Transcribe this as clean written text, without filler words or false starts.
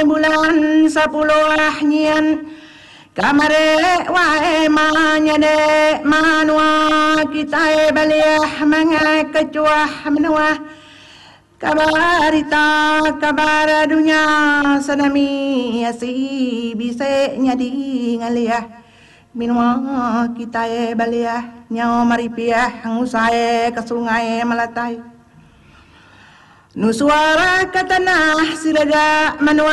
bulan 10 nyian kamare wae manyane manwa kita baliah mangakecuah menua kabarita kabar dunia sanami asi bise nyadi ngaliah minwa kita baliah nyaw maripiah ngusae ke sungai melatai nu suara ke tanah sirada manwa